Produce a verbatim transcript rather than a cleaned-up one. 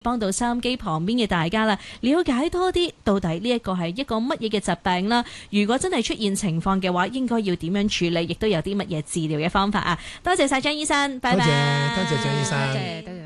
幫到收音機旁邊嘅大家啦，了解多啲到底呢一個係一個乜嘢嘅疾病啦。如果真係出現情況嘅話，應該要點樣處理，亦都有啲乜嘢治療嘅方法啊。多謝晒張醫生，拜拜。 多謝，多謝張醫生。 多謝多謝。